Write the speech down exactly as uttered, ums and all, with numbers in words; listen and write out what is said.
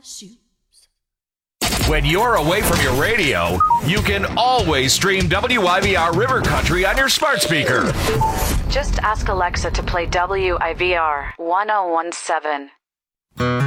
shoes. When you're away from your radio, you can always stream W I V R River Country on your smart speaker. Just ask Alexa to play W I V R one oh one seven.